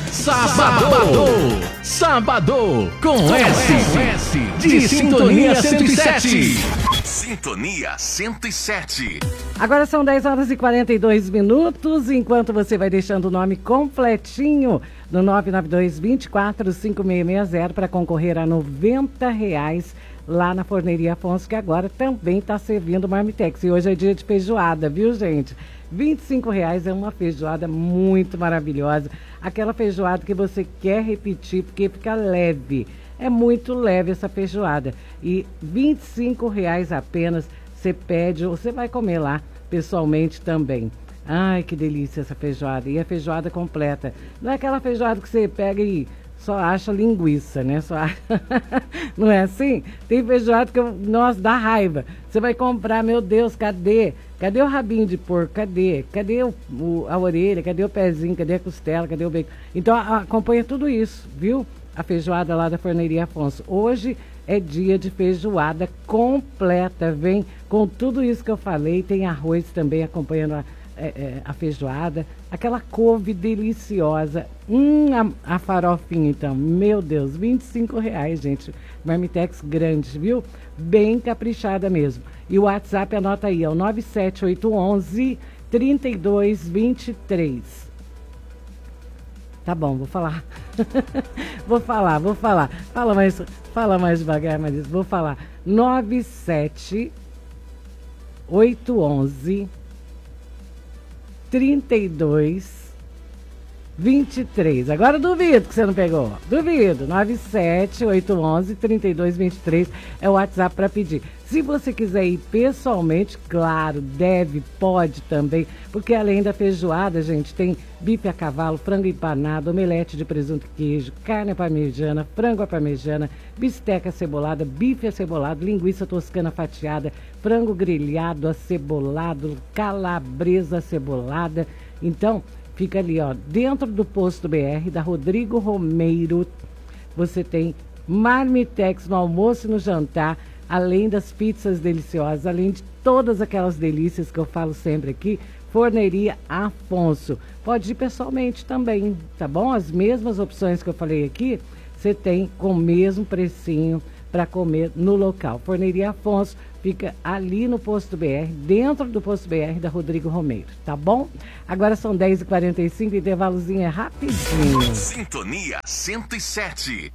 Sábado com S de Sintonia 107. Sintonia 107. Agora são 10 horas e 42 minutos, enquanto você vai deixando o nome completinho no 992-245660 para concorrer a R$90 lá na Forneria Afonso, que agora também está servindo Marmitex. E hoje é dia de feijoada, viu, gente? R$25 é uma feijoada muito maravilhosa. Aquela feijoada que você quer repetir porque fica leve. É muito leve essa feijoada. E R$25 apenas. Você pede, ou você vai comer lá pessoalmente também. Ai, que delícia essa feijoada. E a feijoada completa. Não é aquela feijoada que você pega e só acha linguiça, né? Só acha... Não é assim? Tem feijoada que, nossa, dá raiva. Você vai comprar, meu Deus, cadê? Cadê o rabinho de porco? Cadê? Cadê a orelha? Cadê o pezinho? Cadê a costela? Cadê o bacon? Então, acompanha tudo isso, viu? A feijoada lá da Forneria Afonso. Hoje é dia de feijoada completa. Vem com tudo isso que eu falei. Tem arroz também acompanhando a feijoada. Aquela couve deliciosa. A farofinha, então. Meu Deus, R$25, gente. Marmitex grande, viu? Bem caprichada mesmo. E o WhatsApp, anota aí, é o 97811-3223. Tá bom, vou falar. Vou falar. Fala mais devagar, Marisa. Vou falar. 97811-3223. Agora duvido que você não pegou. Duvido. 97811-3223 é o WhatsApp para pedir. Se você quiser ir pessoalmente, claro, deve, pode também, porque além da feijoada, gente, tem bife a cavalo, frango empanado, omelete de presunto e queijo, carne parmegiana, frango à parmegiana, bisteca acebolada, bife acebolado, linguiça toscana fatiada, frango grelhado acebolado, calabresa acebolada. Então, fica ali, ó, dentro do posto BR da Rodrigo Romeiro. Você tem Marmitex no almoço e no jantar, além das pizzas deliciosas, além de todas aquelas delícias que eu falo sempre aqui. Forneria Afonso. Pode ir pessoalmente também, tá bom? As mesmas opções que eu falei aqui, você tem com o mesmo precinho para comer no local. Forneria Afonso fica ali no posto BR, dentro do posto BR da Rodrigo Romeiro, tá bom? Agora são 10h45, intervalozinho é rapidinho. Sintonia 107.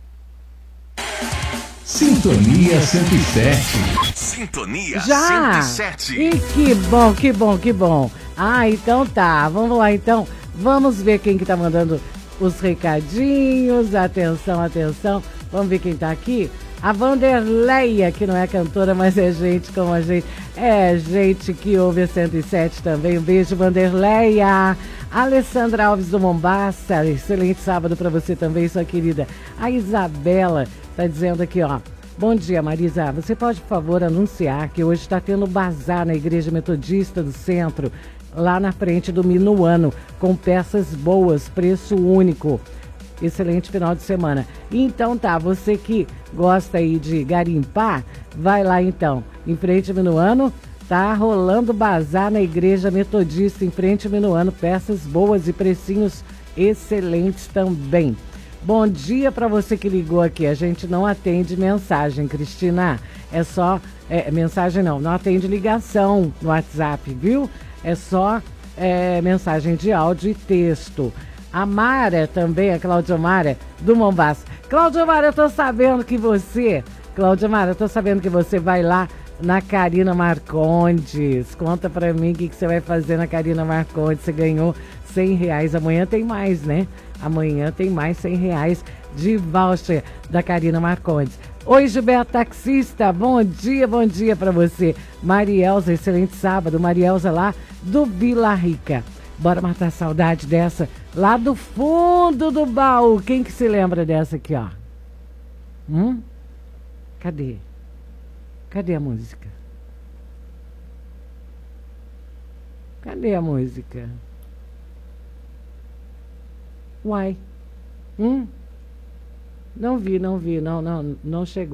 Sintonia 107. Sintonia Já? 107. E que bom. Ah, então tá. Vamos lá, então. Vamos ver quem que tá mandando os recadinhos. Atenção. Vamos ver quem tá aqui. A Vanderleia, que não é cantora, mas é gente como a gente. É gente que ouve a 107 também. Um beijo, Vanderleia. Alessandra Alves do Mombaça. Excelente sábado para você também, sua querida. A Isabela tá dizendo aqui, ó. Bom dia, Marisa. Você pode, por favor, anunciar que hoje está tendo bazar na Igreja Metodista do Centro, lá na frente do Minuano, com peças boas, preço único. Excelente final de semana. Então tá, você que gosta aí de garimpar, vai lá então. Em frente ao Minuano, tá rolando bazar na Igreja Metodista, em frente ao Minuano, peças boas e precinhos excelentes também. Bom dia para você que ligou aqui. A gente não atende mensagem, Cristina. É só... mensagem não atende ligação no WhatsApp, viu? É só mensagem de áudio e texto. A Mara também, a Cláudia Mara, do Mombaça. Cláudia Mara, eu tô sabendo que você vai lá na Karina Marcondes. Conta pra mim o que você vai fazer na Karina Marcondes. Você ganhou R$100. Amanhã tem mais, né? Amanhã tem mais R$100 de voucher da Karina Marcondes. Oi, Gilberto Taxista, bom dia pra você. Marielza, excelente sábado. Marielza lá do Vila Rica. Bora matar a saudade dessa lá do fundo do baú. Quem que se lembra dessa aqui, ó? Cadê? Cadê a música? Cadê a música? Uai. Não vi, não chegou.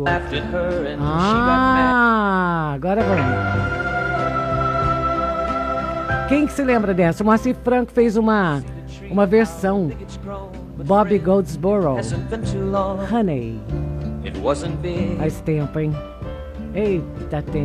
Agora vamos. Quem que se lembra dessa? O Moacir Franco fez uma uma versão Bobby Goldsboro, Honey. Faz tempo, hein? Eita, tem